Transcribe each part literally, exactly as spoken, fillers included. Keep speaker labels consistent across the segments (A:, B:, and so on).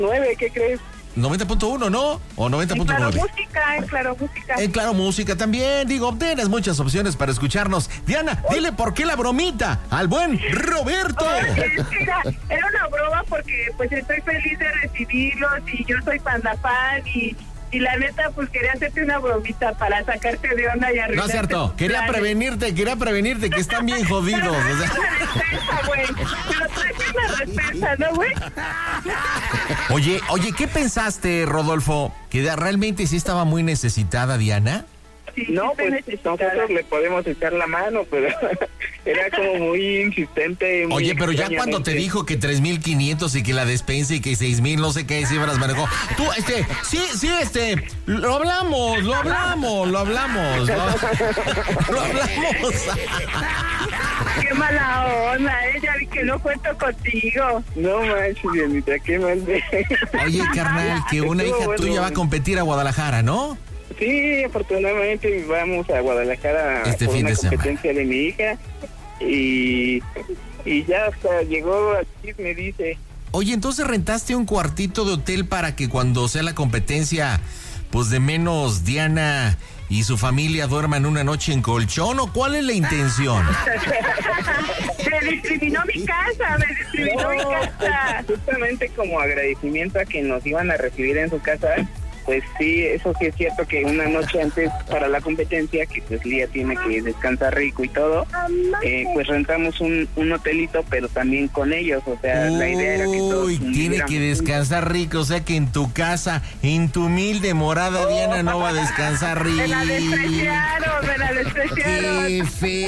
A: nueve, ¿qué crees?
B: noventa punto uno, ¿no? ¿O noventa punto nueve?
A: En Claro Música, en Claro Música.
B: En Claro Música también, digo, tienes muchas opciones para escucharnos. Diana, dile por qué la bromita al buen Roberto.
A: Oye, es que era, era una broma porque pues estoy feliz de recibirlos y yo soy panda fan y, y la neta pues quería hacerte una bromita para sacarte de onda y arreglarte.
B: No es cierto,
A: tus
B: quería
A: planes.
B: prevenirte, quería prevenirte que están bien jodidos. O sea.
A: Respeto, güey. Pero traes una respeto, ¿no, güey?
B: Oye, oye, ¿qué pensaste, Rodolfo? ¿Que de- realmente sí estaba muy necesitada Diana?
A: Sí,
C: No,
A: sí,
C: pues
A: necesitada.
C: nosotros le podemos echar la mano, pero era como muy insistente. Muy
B: Oye, pero ya cuando te
C: extrañamente.
B: dijo que tres mil quinientos y que la despensa y que seis mil, no sé qué cifras manejó. Tú, este, sí, sí, este, lo hablamos, lo hablamos, lo hablamos, lo, lo hablamos.
A: Qué mala onda, ¿eh? Ya vi que no cuento contigo.
C: No manches, Dianita, qué mal de...
B: Oye, carnal, que una
C: Estuvo
B: hija
C: bueno.
B: tuya va a competir a Guadalajara, ¿no?
C: Sí, afortunadamente vamos a Guadalajara
B: Este
C: por
B: fin
C: una
B: de semana.
C: competencia de mi hija y, y ya hasta llegó aquí, me dice...
B: Oye, entonces rentaste un cuartito de hotel para que cuando sea la competencia, pues de menos Diana y su familia duerman una noche en colchón, ¿o cuál es la intención?
A: Me discriminó mi casa, me discriminó mi casa.
C: Justamente como agradecimiento a que nos iban a recibir en su casa, pues sí, eso sí es cierto que una noche antes para la competencia, que pues Lía tiene que descansar rico y todo, eh, pues rentamos un, un hotelito, pero también con ellos, o sea, la idea era que todos
B: Uy, tiene
C: viviéramos
B: que
C: juntos.
B: descansar rico, o sea que en tu casa, en tu humilde morada, Diana no va a descansar rico.
A: Me la despreciaron, me la despreciaron.
B: ¡Qué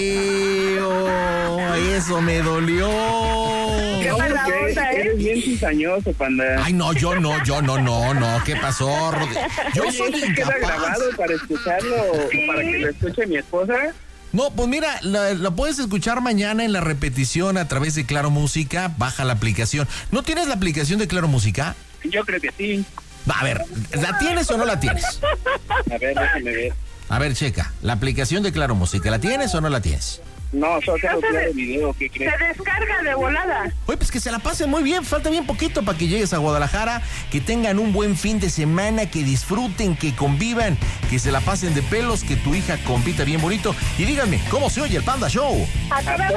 B: feo! Eso me dolió.
A: Qué
C: No,
A: mala
C: porque
A: onda, ¿eh?
C: eres bien cizañoso, panda.
B: Ay, no, yo no, yo no, no, no, ¿qué pasó, Rod? Yo
C: Oye,
B: soy
C: ¿eso queda
B: incapaz.
C: grabado para escucharlo o
A: Sí.
C: para que lo escuche mi esposa?
B: No, pues mira, lo, lo puedes escuchar mañana en la repetición a través de Claro Música, baja la aplicación. ¿No tienes la aplicación de Claro Música?
C: Yo creo que sí.
B: Va, a ver, ¿la tienes o no la tienes?
C: A ver, déjame ver.
B: A ver, checa, la aplicación de Claro Música, ¿la tienes o no la tienes?
C: No, solo tengo
A: No se
C: claro
A: ve.
C: video, ¿qué crees?
A: Se descarga de volada.
B: Oye, pues que se la pasen muy bien, falta bien poquito para que llegues a Guadalajara, que tengan un buen fin de semana, que disfruten, que convivan, que se la pasen de pelos, que tu hija compita bien bonito. Y díganme, ¿cómo se oye el Panda Show?
A: A toda